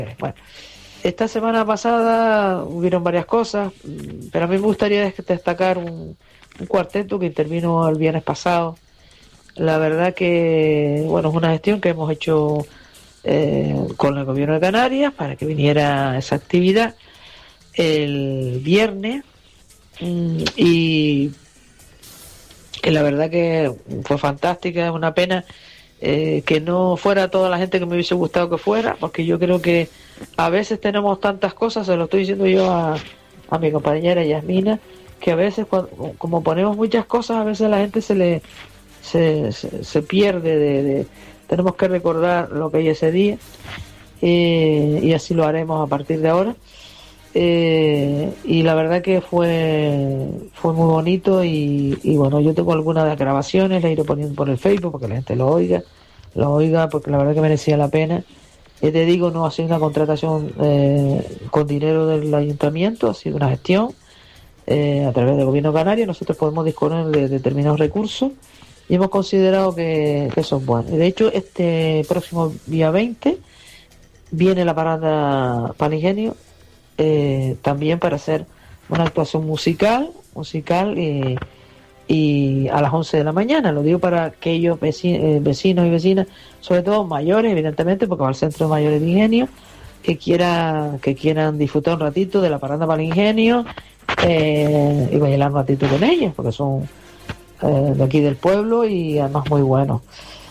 Bueno, esta semana pasada hubieron varias cosas, pero a mí me gustaría destacar un cuarteto que intervino el viernes pasado. La verdad que, bueno, es una gestión que hemos hecho con el gobierno de Canarias para que viniera esa actividad el viernes, y que la verdad que fue fantástica. Es una pena que no fuera toda la gente que me hubiese gustado que fuera, porque yo creo que a veces tenemos tantas cosas, se lo estoy diciendo yo a mi compañera Yasmina, que a veces como ponemos muchas cosas, a veces la gente se pierde tenemos que recordar lo que hay ese día, y así lo haremos a partir de ahora. Y la verdad que fue muy bonito, y bueno, yo tengo algunas de las grabaciones, las iré poniendo por el Facebook para que la gente lo oiga, porque la verdad que merecía la pena. Te digo, no ha sido una contratación con dinero del ayuntamiento, ha sido una gestión a través del gobierno canario. Nosotros podemos disponer de determinados recursos y hemos considerado que son buenos. De hecho, este próximo día 20 viene la parada Palingenio, también para hacer una actuación musical y a las 11 de la mañana. Lo digo para aquellos vecinos y vecinas, sobre todo mayores, evidentemente, porque va al Centro de Mayores de Ingenio, que quieran disfrutar un ratito de la parada para el Ingenio, y bailar un ratito con ellas, porque son de aquí del pueblo y además muy buenos.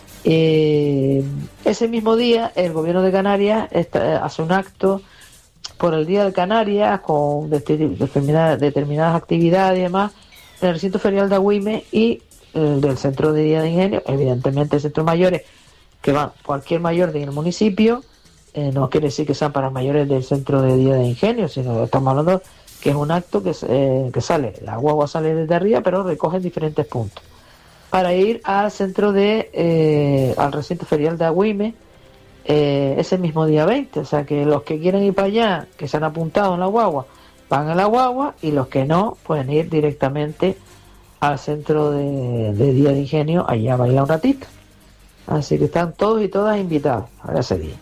Ese mismo día el gobierno de Canarias hace un acto por el Día de Canarias con determinadas actividades y demás en el recinto ferial de Agüime y del Centro de Día de Ingenio. Evidentemente el centro mayores, que van cualquier mayor del municipio, no quiere decir que sean para mayores del Centro de Día de Ingenio, sino que estamos hablando que es un acto que sale, la guagua sale desde arriba, pero recoge en diferentes puntos para ir al centro al recinto ferial de Agüime ese mismo día 20. O sea que los que quieren ir para allá, que se han apuntado en la guagua, van a la guagua, y los que no pueden ir directamente al Centro de Día de Ingenio allá a bailar un ratito. Así que están todos y todas invitados a ese día.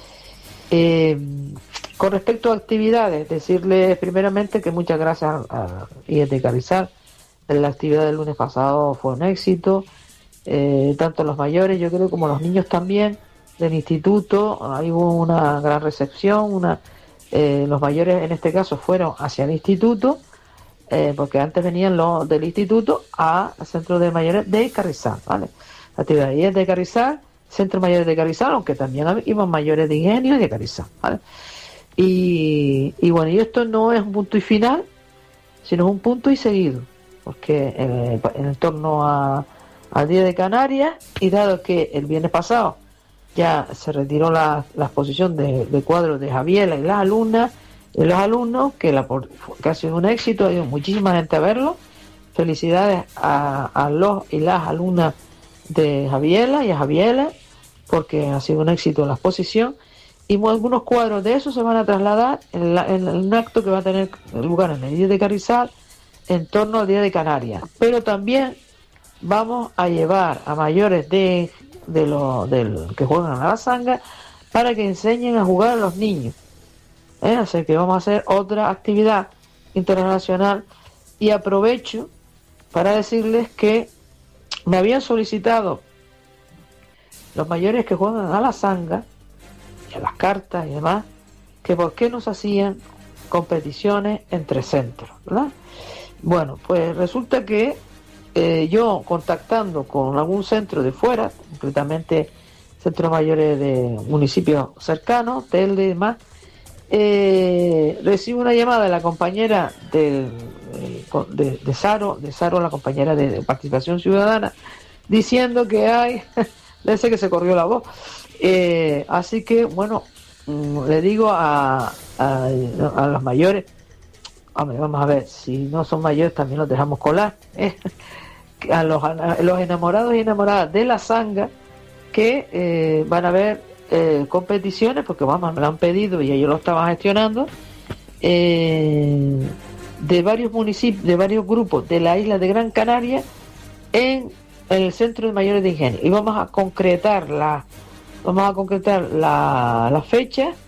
Con respecto a actividades, decirles primeramente que muchas gracias a IET Carrizal. La actividad del lunes pasado fue un éxito, tanto los mayores, yo creo, como los niños también del instituto. Ahí hubo una gran recepción. Los mayores en este caso fueron hacia el instituto, porque antes venían los del instituto al Centro de Mayores de Carrizal, ¿vale? La actividad es de Carrizal, Centro Mayores de Carrizal, aunque también iban mayores de Ingenio y de Carrizal, ¿vale? Y bueno, y esto no es un punto y final, sino es un punto y seguido, porque en torno al Día de Canarias, y dado que el viernes pasado ya se retiró la exposición de cuadros de Javiela y las alumnas y los alumnos, que ha sido un éxito, ha ido muchísima gente a verlo. Felicidades a los y las alumnas de Javiela y a Javiela, porque ha sido un éxito la exposición, y algunos cuadros de eso se van a trasladar en un acto que va a tener lugar en el Día de Carrizal en torno al Día de Canarias. Pero también vamos a llevar a mayores de los que juegan a la sanga para que enseñen a jugar a los niños. Así que vamos a hacer otra actividad internacional, y aprovecho para decirles que me habían solicitado los mayores que juegan a la sanga y a las cartas y demás, que por qué nos hacían competiciones entre centros, ¿verdad? Bueno, pues resulta que yo, contactando con algún centro de fuera, concretamente centros mayores de municipios cercanos, Telde y demás, recibo una llamada de la compañera de Saro, la compañera de Participación Ciudadana, diciendo que hay, parece que se corrió la voz. Así que, bueno, le digo a los mayores, hombre, vamos a ver, si no son mayores también los dejamos colar, a los enamorados y enamoradas de la sanga, que van a haber competiciones, porque vamos, me lo han pedido y ellos lo estaban gestionando, de varios municipios, de varios grupos de la isla de Gran Canaria, en el Centro de Mayores de Ingenio, y vamos a concretar la fecha